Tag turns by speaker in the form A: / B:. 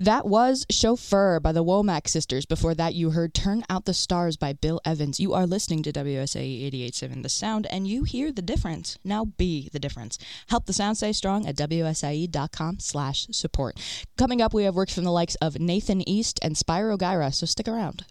A: That was Chauffeur by the Womack Sisters. Before that, you heard Turn Out the Stars by Bill Evans. You are listening to WSAE 88.7 The Sound, and you hear the difference. Now be the difference. Help the sound stay strong at WSAE.com/support. Coming up, we have works from the likes of Nathan East and Spyro Gyra, so stick around.